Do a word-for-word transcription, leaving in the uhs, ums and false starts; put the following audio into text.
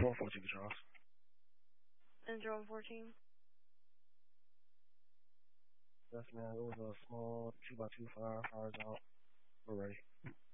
one fourteen, Charles. Engine one fourteen. Yes, man. It was a small two by two fire. Fires out. We're ready.